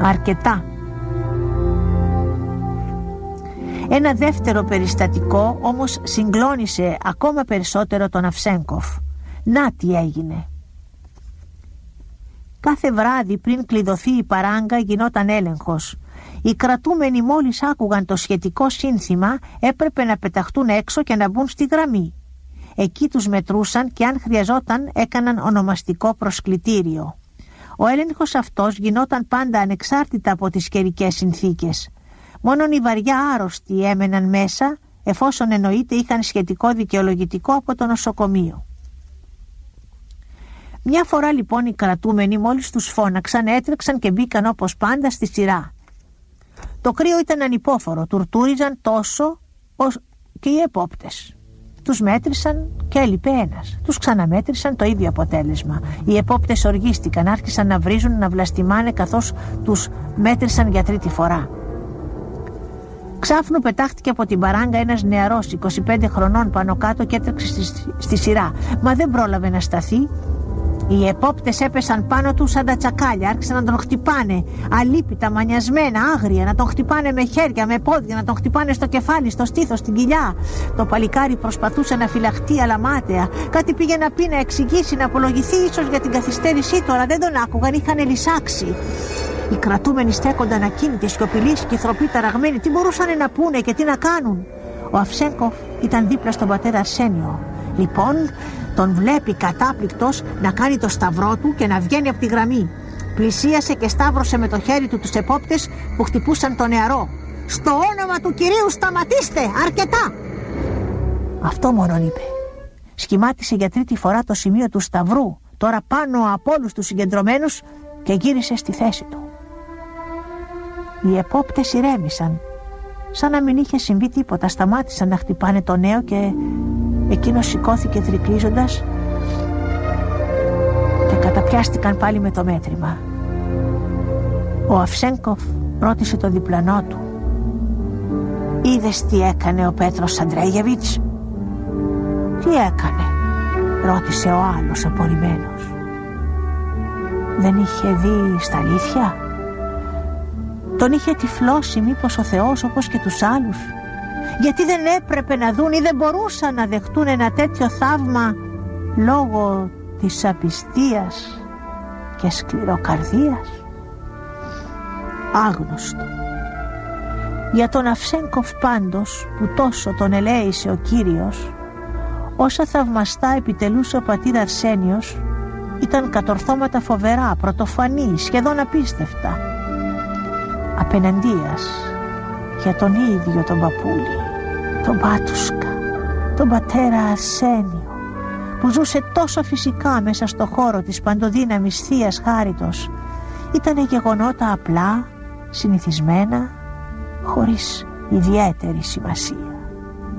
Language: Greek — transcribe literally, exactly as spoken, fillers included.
Αρκετά. Ένα δεύτερο περιστατικό όμως συγκλώνησε ακόμα περισσότερο τον Αυσένκοφ. Να τι έγινε. Κάθε βράδυ πριν κλειδωθεί η παράγκα γινόταν έλεγχος. Οι κρατούμενοι μόλις άκουγαν το σχετικό σύνθημα έπρεπε να πεταχτούν έξω και να μπουν στη γραμμή. Εκεί τους μετρούσαν και αν χρειαζόταν έκαναν ονομαστικό προσκλητήριο. Ο έλεγχος αυτός γινόταν πάντα ανεξάρτητα από τις καιρικές συνθήκες. Μόνον οι βαριά άρρωστοι έμεναν μέσα, εφόσον εννοείται είχαν σχετικό δικαιολογητικό από το νοσοκομείο. Μια φορά λοιπόν οι κρατούμενοι μόλις τους φώναξαν έτρεξαν και μπήκαν όπως πάντα στη σειρά. Το κρύο ήταν ανυπόφορο, τουρτούριζαν τόσο όσο και οι επόπτες. Τους μέτρησαν και έλειπε ένας. Τους ξαναμέτρησαν, το ίδιο αποτέλεσμα. Οι επόπτες οργίστηκαν, άρχισαν να βρίζουν, να βλαστημάνε καθώς τους μέτρησαν για τρίτη φορά. Ξάφνου πετάχτηκε από την παράγκα ένας νεαρός είκοσι πέντε χρονών πάνω κάτω και έτρεξε στη, στη σειρά. Μα δεν πρόλαβε να σταθεί. Οι επόπτες έπεσαν πάνω του σαν τα τσακάλια, άρχισαν να τον χτυπάνε αλίπητα, μανιασμένα, άγρια, να τον χτυπάνε με χέρια, με πόδια, να τον χτυπάνε στο κεφάλι, στο στήθος, στην κοιλιά. Το παλικάρι προσπαθούσε να φυλαχτεί αλλά μάταια. Κάτι πήγε να πει, να εξηγήσει, να απολογηθεί ίσως για την καθυστέρησή του, αλλά δεν τον άκουγαν, είχαν λυσάξει. Οι κρατούμενοι στέκονταν ακίνητοι, σιωπηλοί, σκυθροποί, ταραγμένοι. Τι μπορούσαν να πούνε και τι να κάνουν. Ο Αυσένκοφ ήταν δίπλα στον πατέρα Αρσένιο. Λοιπόν, τον βλέπει κατάπληκτος να κάνει το σταυρό του και να βγαίνει από τη γραμμή. Πλησίασε και σταύρωσε με το χέρι του τους επόπτες που χτυπούσαν τον νεαρό. «Στο όνομα του Κυρίου σταματήστε! Αρκετά!» Αυτό μόνον είπε. Σχημάτισε για τρίτη φορά το σημείο του σταυρού, τώρα πάνω από όλους τους συγκεντρωμένους, και γύρισε στη θέση του. Οι επόπτες ηρέμησαν, σαν να μην είχε συμβεί τίποτα. Σταμάτησαν να χτυπάνε το νέο και εκείνος σηκώθηκε τρικλίζοντας και καταπιάστηκαν πάλι με το μέτρημα. Ο Αυσένκοφ ρώτησε το διπλανό του: «Είδες τι έκανε ο Πέτρος Αντρέγεβιτς?» «Τι έκανε?» ρώτησε ο άλλος απορριμμένος. «Δεν είχε δει στα αλήθεια? Τον είχε τυφλώσει μήπως ο Θεός όπως και τους άλλους? Γιατί δεν έπρεπε να δουν ή δεν μπορούσαν να δεχτούν ένα τέτοιο θαύμα λόγω της απιστίας και σκληροκαρδίας?» Άγνωστο. Για τον Αυσένκοφ πάντως, που τόσο τον ελέησε ο Κύριος, όσα θαυμαστά επιτελούσε ο πατήρ Αρσένιος ήταν κατορθώματα φοβερά, πρωτοφανή, σχεδόν απίστευτα. Απέναντίας για τον ίδιο τον παππούλη, τον Μπάτουσκα, τον πατέρα Αρσένιο, που ζούσε τόσο φυσικά μέσα στο χώρο της παντοδύναμης θείας χάριτος, ήτανε γεγονότα απλά, συνηθισμένα, χωρίς ιδιαίτερη σημασία.